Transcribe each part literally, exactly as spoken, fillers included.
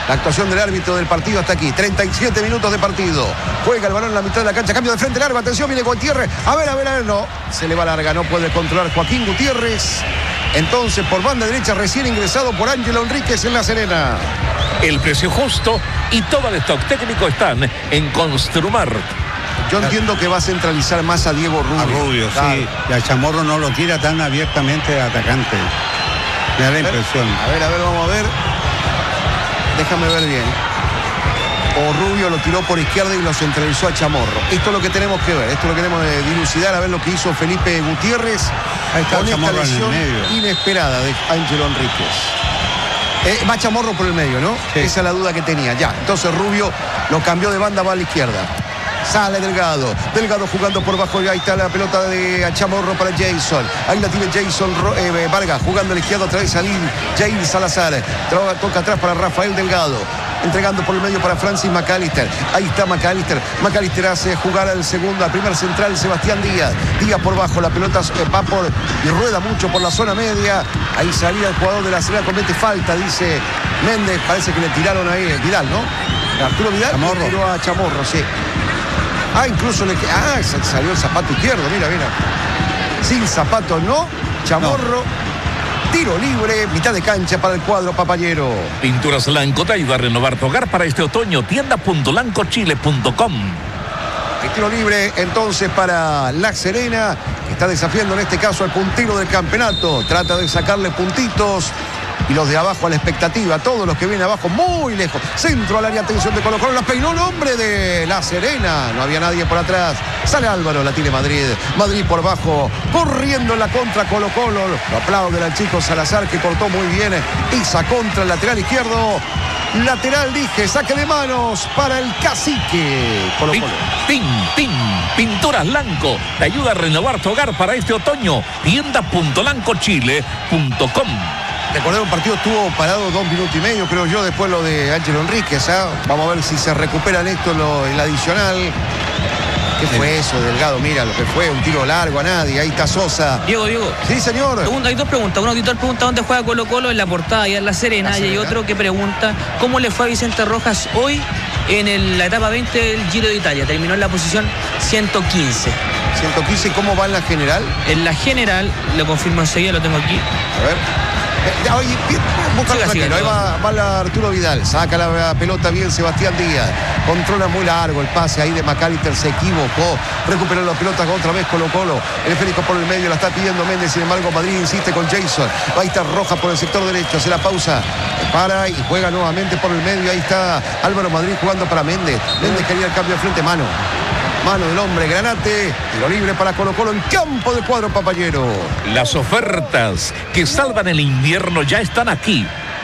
La actuación del árbitro del partido hasta aquí. treinta y siete minutos de partido. Juega el balón en la mitad de la cancha. Cambio de frente largo. Atención, viene Gutiérrez. A ver, a ver, a ver. No, se le va larga. No puede controlar Joaquín Gutiérrez. Entonces, por banda derecha, recién ingresado por Ángelo Enríquez en La Serena. El precio justo y todo el stock técnico están en Construmar. Yo entiendo que va a centralizar más a Diego Rubio. A Rubio, claro. Sí. Y a Chamorro no lo tira tan abiertamente de atacante. Me da la impresión. A ver, a ver, vamos a ver. Déjame ver bien. O Rubio lo tiró por izquierda y lo centralizó a Chamorro. Esto es lo que tenemos que ver. Esto es lo que tenemos que dilucidar, a ver lo que hizo Felipe Gutiérrez. Ahí está con esta Chamorro lesión en el medio. Inesperada de Ángelo Enríquez. Eh, va Chamorro por el medio, ¿no? Sí. Esa es la duda que tenía. Ya, entonces Rubio lo cambió de banda, va a la izquierda. Sale Delgado. Delgado jugando por bajo. Ya ahí está la pelota de Chamorro para Jason. Ahí la tiene Jason eh, Vargas jugando a la izquierda otra vez a Jair Salazar. Trabaja, toca atrás para Rafael Delgado. Entregando por el medio para Francis McAllister. Ahí está McAllister. McAllister hace jugar al segundo, al primer central, Sebastián Díaz. Díaz por bajo. La pelota eh, va por y rueda mucho por la zona media. Ahí salía el jugador de La Serena. Comete falta, dice Méndez. Parece que le tiraron ahí. Vidal, ¿no? Arturo Vidal Chamorro. Le tiró a Chamorro, sí. Ah, incluso le ah, salió el zapato izquierdo, mira, mira. Sin zapato no, Chamorro, no. Tiro libre, mitad de cancha para el cuadro papayero. Pinturas Lanco te ayuda a renovar tu hogar para este otoño. tienda punto lanco chile punto com. El tiro libre entonces para La Serena, que está desafiando en este caso al puntero del campeonato. Trata de sacarle puntitos. Y los de abajo a la expectativa, todos los que vienen abajo muy lejos. Centro al área, atención de Colo Colo, la peinó el hombre de La Serena. No había nadie por atrás. Sale Álvaro, la tiene Madrid. Madrid por abajo, corriendo en la contra Colo Colo. Lo aplauden al chico Salazar que cortó muy bien. Esa contra el lateral izquierdo. Lateral, dije, saque de manos para el cacique. Colo Colo. Pin, pin, Pinturas Lanco te ayuda a renovar tu hogar para este otoño. tienda punto lanco chile punto com. Recordar, un partido estuvo parado dos minutos y medio, creo yo, después lo de Ángelo Enríquez. ¿eh? Vamos a ver si se recuperan esto en lo, el adicional. ¿Qué fue eso, Delgado? Mira lo que fue, un tiro largo a nadie. Ahí está Sosa. Diego, Diego. Sí, señor. Segunda, hay dos preguntas. Un auditor pregunta dónde juega Colo Colo en la portada allá en La Serena. La Serena. Y hay otro que pregunta cómo le fue a Vicente Rojas hoy en el, la etapa veinte del Giro de Italia. Terminó en la posición ciento quince. ciento quince, ¿cómo va en la general? En la general, lo confirmo enseguida, lo tengo aquí. A ver. Eh, oye, búscalo tranquilo. Ahí va, va la Arturo Vidal. Saca la pelota bien Sebastián Díaz. Controla muy largo el pase ahí de McAllister. Se equivocó. Recuperó la pelota otra vez Colo Colo. El esférico por el medio. La está pidiendo Méndez. Sin embargo, Madrid insiste con Jason. Ahí está Roja por el sector derecho. Hace la pausa. Para y juega nuevamente por el medio. Ahí está Álvaro Madrid jugando para Méndez. Méndez quería el cambio de frente. Mano. Mano del hombre, Granate, tiro libre para Colo Colo en campo del cuadro papayero. Las ofertas que salvan el invierno ya están aquí.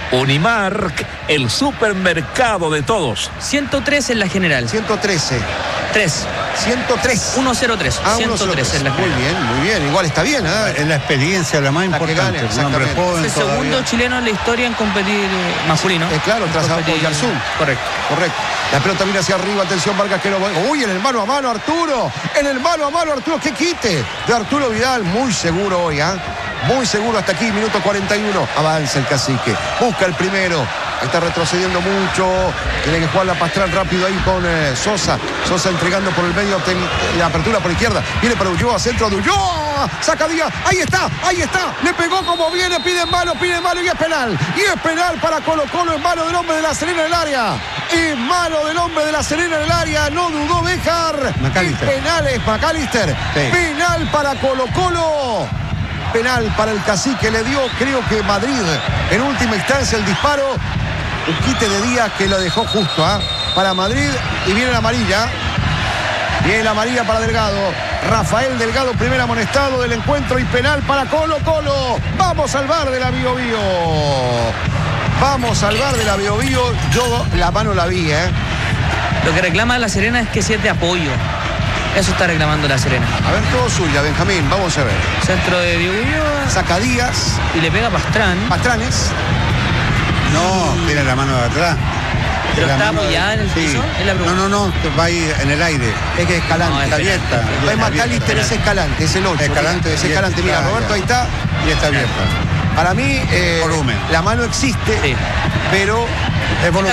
Unimark, el supermercado de todos. ciento tres en la general. ciento trece. tres. ciento tres. ciento tres. Ah, ciento tres en la general. Muy bien, muy bien. Igual está bien, ¿eh? Es la experiencia la más La que importante. gane, exactamente. Un hombre joven Es el segundo todavía. chileno en la historia en competir masculino. Eh, claro, trazado por Yarzún. Correcto. Correcto. La pelota viene hacia arriba, atención Vargas que lo... Uy, en el mano a mano Arturo. En el mano a mano Arturo, qué quite de Arturo Vidal. Muy seguro hoy, ¿ah? ¿eh? Muy seguro hasta aquí, minuto cuarenta y uno. Avanza el cacique. Busca el primero. Está retrocediendo mucho. Tiene que jugar la Pastrán rápido ahí con eh, Sosa. Sosa entregando por el medio. Ten, la apertura por izquierda. Viene para Ulloa, centro de Ulloa. Saca Díaz. Ahí está, ahí está. Le pegó como viene. Pide mano, pide mano y es penal. Y es penal para Colo Colo. Es mano del hombre de La Serena en el área. Es mano del hombre de La Serena en el área. No dudó Béjar. McAllister. Penal es McAllister. Sí. Penal para Colo Colo. Penal para el cacique. Le dio, creo que Madrid, en última instancia, el disparo. Un quite de Díaz que lo dejó justo, ¿eh? Para Madrid. Y viene la amarilla. Viene la amarilla para Delgado. Rafael Delgado, primer amonestado del encuentro y penal para Colo Colo. Vamos al bar de la Bio Bio. Vamos al bar de la Bio Bio. Yo la mano la vi, ¿eh? Lo que reclama La Serena es que sea de apoyo. Eso está reclamando La Serena. A ver, todo suya, Benjamín. Vamos a ver. Centro de Diego Ulloa. Saca Díaz. Y le pega Pastrán. Pastranes. No, tiene la mano de atrás. ¿Pero La está mano de- apoyada en el sí. piso? Es la No, pregunta. no, no, va ahí en el aire. Es que Escalante. No, es Está penal. abierta. No es McAllister, es Escalante, es el ocho. Escalante, es Escalante. Mira, ya, Roberto, ya. ahí está. Y está abierta. Para mí, eh, Volumen. la mano existe, Sí. pero Es volumen.